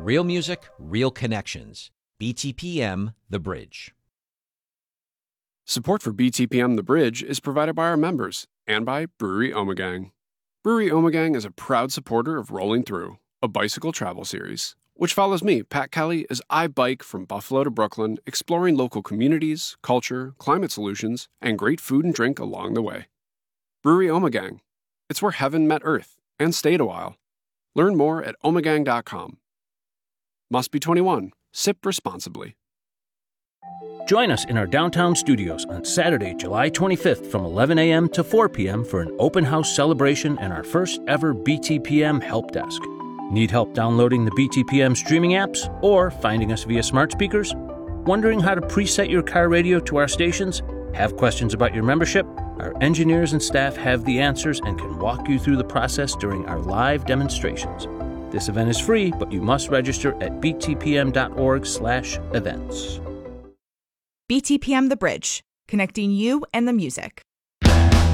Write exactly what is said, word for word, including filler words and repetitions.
Real music, real connections. B T P M The Bridge. Support for B T P M The Bridge is provided by our members and by Brewery Ommegang. Brewery Ommegang is a proud supporter of Rolling Through, a bicycle travel series, which follows me, Pat Kelly, as I bike from Buffalo to Brooklyn, exploring local communities, culture, climate solutions, and great food and drink along the way. Brewery Ommegang. It's where heaven met earth and stayed a while. Learn more at ommegang dot com. Must be twenty-one. Sip responsibly. Join us in our downtown studios on Saturday, July twenty-fifth from eleven a.m. to four p.m. for an open house celebration and our first ever B T P M Help Desk. Need help downloading the B T P M streaming apps or finding us via smart speakers? Wondering how to preset your car radio to our stations? Have questions about your membership? Our engineers and staff have the answers and can walk you through the process during our live demonstrations. This event is free, but you must register at b t p m dot org slash events. B T P M The Bridge, connecting you and the music.